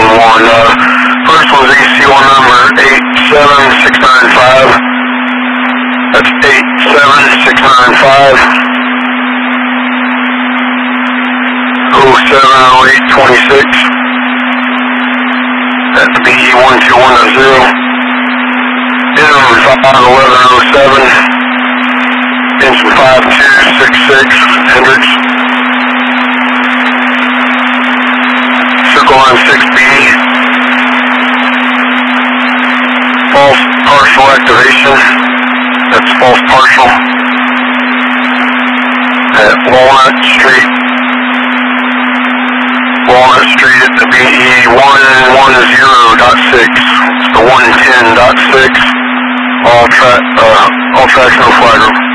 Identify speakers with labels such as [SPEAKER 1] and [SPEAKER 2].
[SPEAKER 1] 911. First one's ECO number 87695. That's 87695. 070826. That's BE121.0. Engine 51107. Engine 5266. Hendricks. Circle line 6B. False partial activation. That's false partial. At Walnut Street. Walnut Street at the BE110.6. The 110.6. All tracks, no flag room.